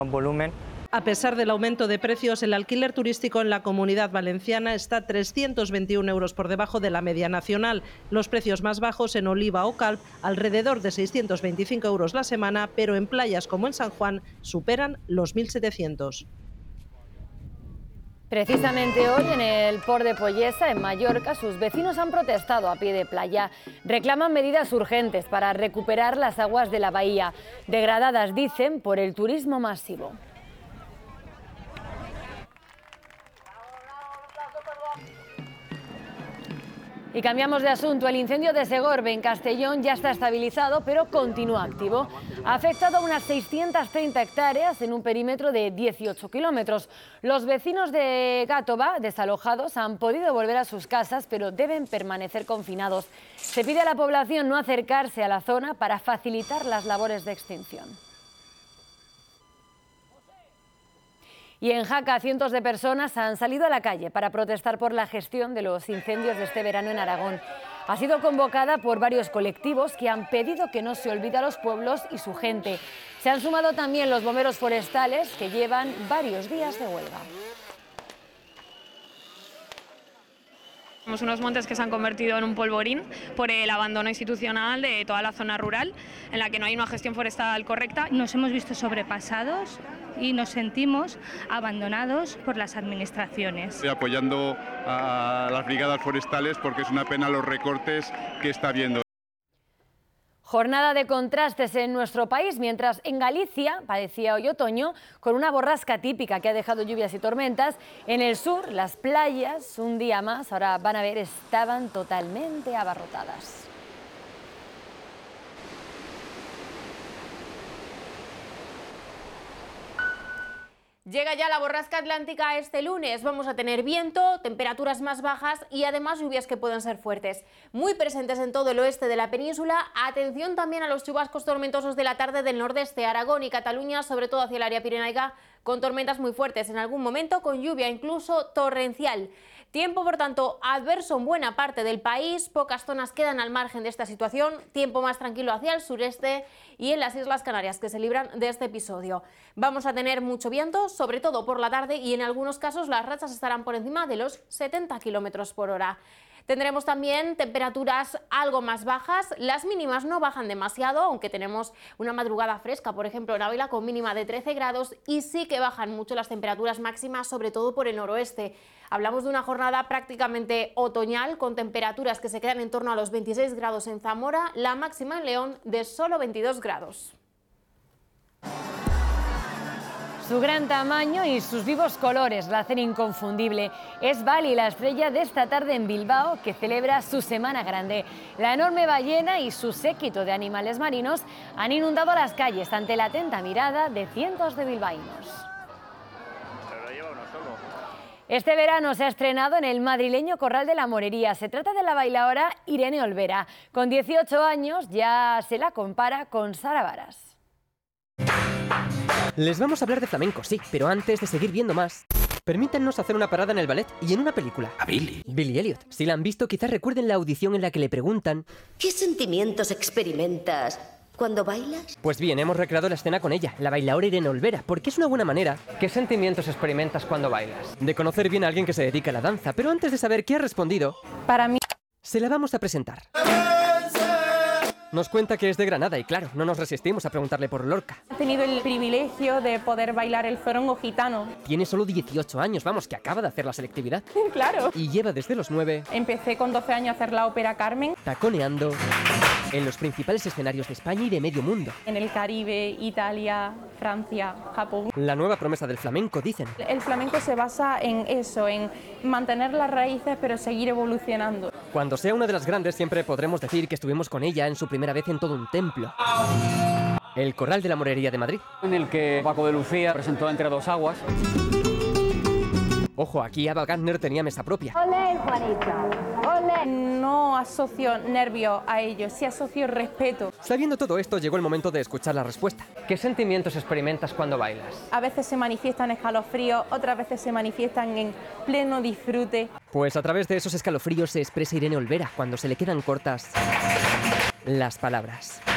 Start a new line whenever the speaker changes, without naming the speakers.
volumen.
A pesar del aumento de precios, el alquiler turístico en la Comunidad Valenciana está 321 euros por debajo de la media nacional. Los precios más bajos en Oliva o Calp, alrededor de 625 euros la semana, pero en playas como en San Juan superan los 1.700.
Precisamente hoy en el Port de Pollesa, en Mallorca, sus vecinos han protestado a pie de playa. Reclaman medidas urgentes para recuperar las aguas de la bahía, degradadas, dicen, por el turismo masivo. Y cambiamos de asunto. El incendio de Segorbe, en Castellón, ya está estabilizado, pero continúa activo. Ha afectado a unas 630 hectáreas en un perímetro de 18 kilómetros. Los vecinos de Gátova, desalojados, han podido volver a sus casas, pero deben permanecer confinados. Se pide a la población no acercarse a la zona para facilitar las labores de extinción. Y en Jaca, cientos de personas han salido a la calle para protestar por la gestión de los incendios de este verano en Aragón. Ha sido convocada por varios colectivos que han pedido que no se olvide a los pueblos y su gente. Se han sumado también los bomberos forestales, que llevan varios días de huelga.
Tenemos unos montes que se han convertido en un polvorín por el abandono institucional de toda la zona rural, en la que no hay una gestión forestal correcta.
Nos hemos visto sobrepasados y nos sentimos abandonados por las administraciones.
Estoy apoyando a las brigadas forestales porque es una pena los recortes que está habiendo.
Jornada de contrastes en nuestro país, mientras en Galicia padecía hoy otoño con una borrasca típica que ha dejado lluvias y tormentas. En el sur, las playas, un día más, ahora van a ver, estaban totalmente abarrotadas.
Llega ya la borrasca atlántica este lunes. Vamos a tener viento, temperaturas más bajas y además lluvias que pueden ser fuertes. Muy presentes en todo el oeste de la península. Atención también a los chubascos tormentosos de la tarde del nordeste, Aragón y Cataluña, sobre todo hacia el área pirenaica, con tormentas muy fuertes, en algún momento con lluvia incluso torrencial. Tiempo, por tanto, adverso en buena parte del país, pocas zonas quedan al margen de esta situación, tiempo más tranquilo hacia el sureste y en las Islas Canarias, que se libran de este episodio. Vamos a tener mucho viento, sobre todo por la tarde, y en algunos casos las rachas estarán por encima de los 70 km por hora. Tendremos también temperaturas algo más bajas, las mínimas no bajan demasiado, aunque tenemos una madrugada fresca, por ejemplo en Ávila con mínima de 13 grados, y sí que bajan mucho las temperaturas máximas, sobre todo por el noroeste. Hablamos de una jornada prácticamente otoñal, con temperaturas que se quedan en torno a los 26 grados en Zamora, la máxima en León de solo 22 grados.
Su gran tamaño y sus vivos colores la hacen inconfundible. Es Bali, la estrella de esta tarde en Bilbao, que celebra su Semana Grande. La enorme ballena y su séquito de animales marinos han inundado las calles ante la atenta mirada de cientos de bilbaínos. Este verano se ha estrenado en el madrileño Corral de la Morería. Se trata de la bailaora Irene Olvera. Con 18 años ya se la compara con Sara Varas.
Les vamos a hablar de flamenco, sí, pero antes de seguir viendo más, permítannos hacer una parada en el ballet y en una película.
¿A Billy?
Billy Elliot. Si la han visto, quizás recuerden la audición en la que le preguntan
¿qué sentimientos experimentas cuando bailas?
Pues bien, hemos recreado la escena con ella, la bailaora Irene Olvera, porque es una buena manera.
¿Qué sentimientos experimentas cuando bailas?
De conocer bien a alguien que se dedica a la danza, pero antes de saber qué ha respondido,
Para mí,
se la vamos a presentar. Nos cuenta que es de Granada y claro, no nos resistimos a preguntarle por Lorca.
he tenido el privilegio de poder bailar el zorongo gitano.
Tiene solo 18 años, vamos, que acaba de hacer la selectividad.
Claro.
Y lleva desde los 9...
Empecé con 12 años a hacer la ópera Carmen.
Taconeando en los principales escenarios de España y de medio mundo.
En el Caribe, Italia, Francia, Japón.
La nueva promesa del flamenco, dicen.
El flamenco se basa en eso, en mantener las raíces pero seguir evolucionando.
Cuando sea una de las grandes siempre podremos decir que estuvimos con ella en su primera vez en todo un templo. El Corral de la Morería de Madrid.
En el que Paco de Lucía presentó Entre dos aguas.
Ojo, aquí Ava Gardner tenía mesa propia.
¡Olé, Juanita! ¡Olé! No asocio nervio a ello, sí asocio respeto.
Sabiendo todo esto, llegó el momento de escuchar la respuesta.
¿Qué sentimientos experimentas cuando bailas?
A veces se manifiestan escalofríos, otras veces se manifiestan en pleno disfrute.
Pues a través de esos escalofríos se expresa Irene Olvera cuando se le quedan cortas las palabras.